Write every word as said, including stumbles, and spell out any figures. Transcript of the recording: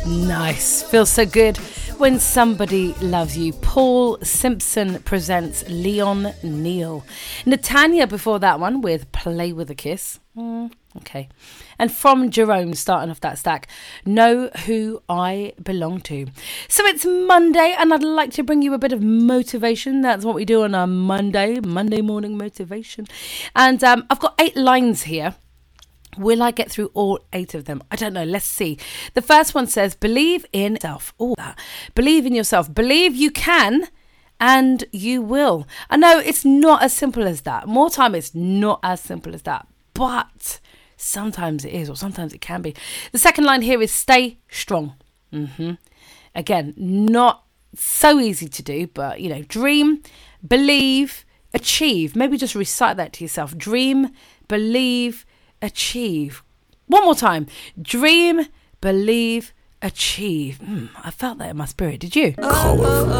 Nice. Feels so good when somebody loves you. Paul Simpson presents Leon Neal. Natanya before that one with Play With A Kiss. Mm, okay. And from Jerome, starting off that stack, Know Who I Belong To. So it's Monday and I'd like to bring you a bit of motivation. That's what we do on a Monday, Monday morning motivation. And um, I've got eight lines here. Will I get through all eight of them? I don't know. Let's see. The first one says, believe in yourself. Oh, that. Believe in yourself. Believe you can and you will. I know it's not as simple as that. More time, it's not as simple as that. But sometimes it is, or sometimes it can be. The second line here is stay strong. Mm-hmm. Again, not so easy to do, but, you know, dream, believe, achieve. Maybe just recite that to yourself. Dream, believe, achieve. One more time. Dream, believe, achieve. Mm, I felt that in my spirit. Did you? Colourful.